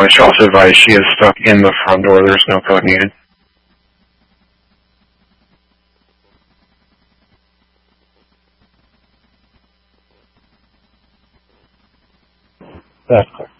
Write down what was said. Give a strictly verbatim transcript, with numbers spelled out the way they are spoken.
she also advised she is stuck in the front door. There's no code needed. That's clear.